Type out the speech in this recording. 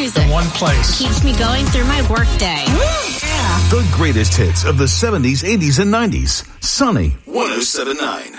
music. The one place. Keeps me going through my workday. The greatest hits of the 70s, 80s, and 90s. Sunny 107.9.